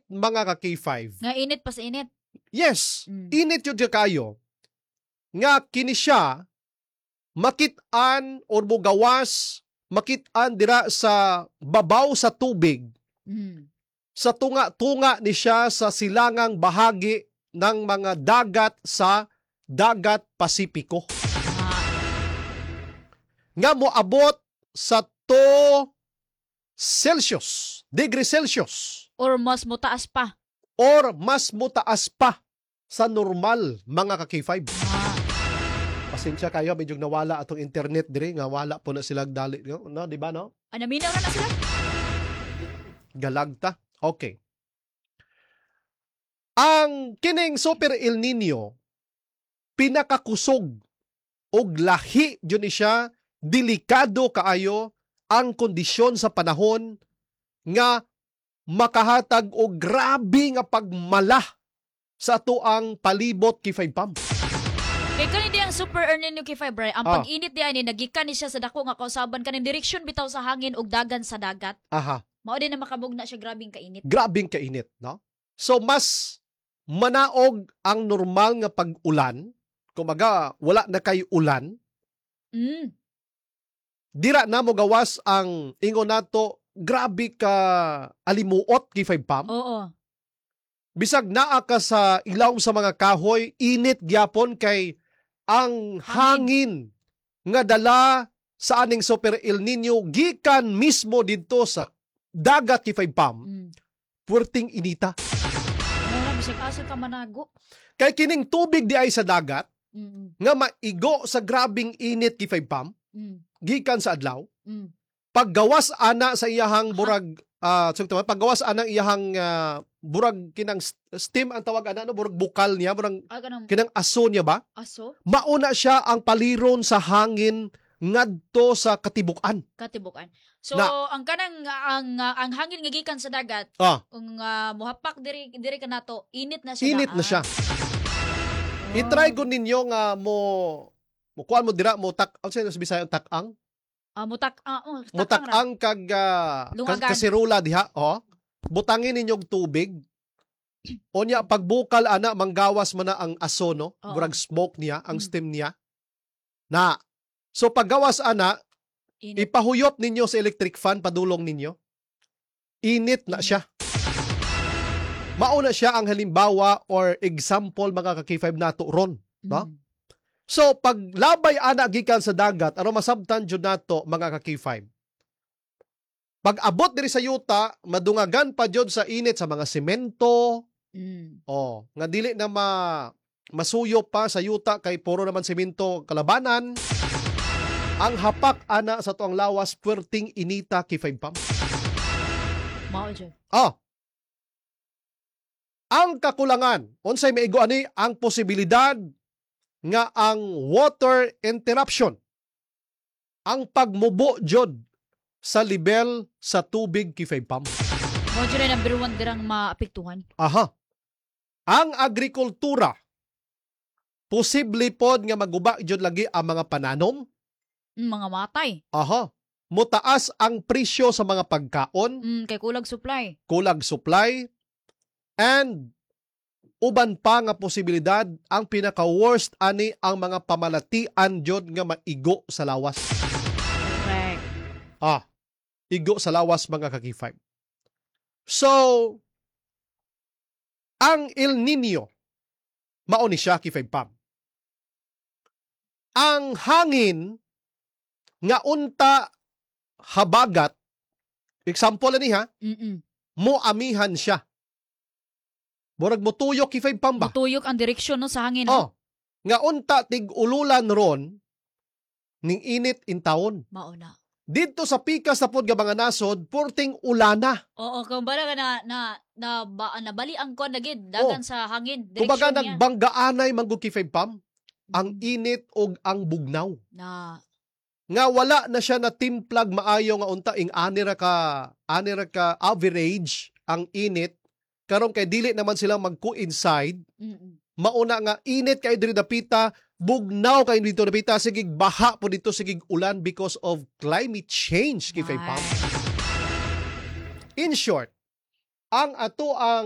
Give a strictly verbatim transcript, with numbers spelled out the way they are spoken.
mga ka K five. Nga init pa sa init. Yes, Mm. init yun di kayo. Nga kini siya makit-an or mugawas, makit-an dira sa babaw sa tubig. Mm. Sa tunga-tunga ni siya sa silangang bahagi ng mga dagat sa Dagat Pasipiko. Ah, Nga moabot sa two Celsius, degree Celsius, or mas mutaas pa. or mas mutaas pa sa normal mga ka K five. Ah, Pasensya kayo, medyo nawala atong internet diri, nga wala po na silang dali, no, di ba no? anaminaw na na sila. Galagta. Okay. Ang kining Super El Nino pinakakusog og lahi jud ni siya, delikado kaayo ang kondisyon sa panahon nga makahatag og grabe nga pagmala sa ato ang palibot K five pam. Kay kani di ang Super El Nino K five, Bray. Ang Ah. pag-init di ani nagikan ni siya sa dako nga kausaban kaning direksyon bitaw sa hangin ug dagan sa dagat. Aha, Mao din na makabugna siya grabing kainit. grabing kainit, no? So mas manaog ang normal nga pag-ulan, kumaga wala na kay ulan, Mm. dira na mo gawas ang ingon nato grabe ka alimuot K five pam. Oo. Bisag naa ka sa ilaw sa mga kahoy, init gyapon kay ang hangin nga dala sa aning Super El Nino gikan mismo didto sa dagat K five pam, Mm. puwerteng inita. Mura bisag asa ka manago. Kay kining tubig di ay sa dagat Mm. nga maigo sa grabing init K five pam Mm. gikan sa adlaw, Mm. paggawas ana sa iyahang burag ah uh, paggawas ana iyahang ah, burag kinang st- steam ang tawag ana no, burag bukal niya, burag Ah, ganang kinang aso niya ba? aso Mauna siya ang paliron sa hangin ngadto sa katibukan. katibukan. So Na- ang kanang ang ang, ang hangin nga gikan sa dagat, Ah, kung uh, muhapak diri diri kanato, init na siya. init na siya. Oh. I-try ko ninyo nga mo mo kuan mo dira mo tak ano sa Bisaya tak-ang? Ah, mutak ah, oh, Mo takang ra. tak-ang kag ah, Lungagan. kas- kasirula diha, oh. Butangin ninyong tubig. Onya pagbukal ana manggawas man na ang aso no, Oo. burag smoke niya, ang Mm. steam niya. Na so paggawas ana, Init. ipahuyop ninyo sa electric fan padulong ninyo. Init na Init. siya. Mauna siya ang halimbawa or example mga ka K five nato ron. no? Mm. So pag labay ana gikan sa dagat, ano masabtan jud nato mga ka K five. Pag abot diri sa yuta, madungagan pa jud sa init sa mga semento, Mm. oh, nga dili na ma masuyo pa sa yuta kay puro naman semento kalabanan. Ang hapak ana sa tuang lawas puwerteng inita K five pam. Mao jud. Ah. Ang kakulangan, unsay maigo ani ang posibilidad nga ang water interruption, ang pagmubo jud sa level sa tubig K five pam. Mao jud na number one dirang maapektuhan. Aha. Ang agrikultura, posible pod nga maguba jud lagi ang mga pananom. Mm, mga matay. Aha. Mutaas ang presyo sa mga pagkaon, Mm, kay kulag supply. kulag supply, and uban pa nga posibilidad, ang pinaka-worst ani ang mga pamalatian jud nga maigo sa lawas. Correct. Ah, igo sa lawas mga ka K five. So, ang El Nino, mao ni siya K five pam. Ang hangin nga unta habagat, example ani ha, Mm. moamihan siya. Murag motuyok K five pam ba? Mutuyok ang direksyon no sa hangin. No? Oh, nga unta tig-ululan ron ning init in taon. Mao na. Dito sa pikas na pod nga mga nasod, purting ulana. Oo, kung bala ka na na na ba, nabali ang kon gid dagan sa hangin. Kumbaga Direksyon niya. nagbanggaanay manggo K five pam ang Mm. init og ang bugnaw. na Nga wala na siya na timplag maayo nga unta ing anira ka anira ka average ang init karon kay dili naman sila mag-coincide. mm. Mauna nga init kay diri dapita, bugnaw kay dito dapita, sigig baha po dito, sigig ulan because of climate change K five pam. Ay. In short, ang ato ang